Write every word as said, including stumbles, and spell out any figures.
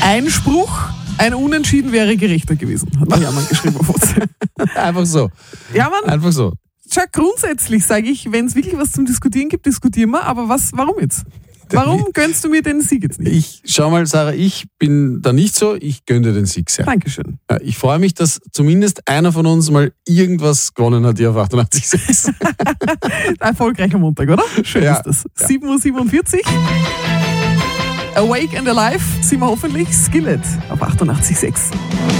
Einspruch, ein Unentschieden wäre gerechter gewesen, hat der Hermann geschrieben auf WhatsApp. Einfach so. Ja, Mann. Einfach so. Schau, grundsätzlich sage ich, wenn es wirklich was zum Diskutieren gibt, diskutieren wir, aber was, warum jetzt? Warum gönnst du mir den Sieg jetzt nicht? Ich, schau mal, Sarah, ich bin da nicht so, ich gönne dir den Sieg sehr. Dankeschön. Ja, ich freue mich, dass zumindest einer von uns mal irgendwas gewonnen hat hier auf achtundachtzig Komma sechs. Erfolgreicher Montag, oder? Schön Ja. ist das. Ja. sieben Uhr siebenundvierzig. Awake and Alive sind wir hoffentlich. Skillet auf achtundachtzig Komma sechs.